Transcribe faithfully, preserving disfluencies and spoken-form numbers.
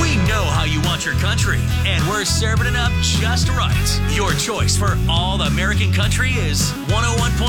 We know how you want your country, and we're serving it up just right. Your choice for all American country is one oh one point